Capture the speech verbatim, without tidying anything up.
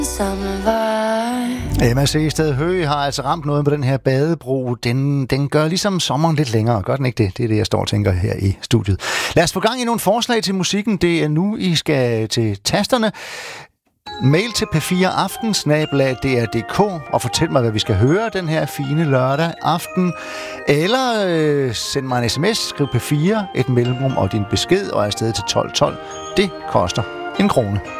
Emma C. Sted Høgh har altså ramt noget på den her badebro. Den, den gør ligesom sommeren lidt længere. Gør den ikke det? Det er det, jeg står og tænker her i studiet. Lad os få gang i nogle forslag til musikken. Det er nu, I skal til tasterne. Mail til p fire aften snabel-a d r punktum d k og fortæl mig, hvad vi skal høre den her fine lørdag aften. Eller øh, send mig en sms, skriv P fire, et mellemrum og din besked, og afsted til tolv tolv. Det koster en krone.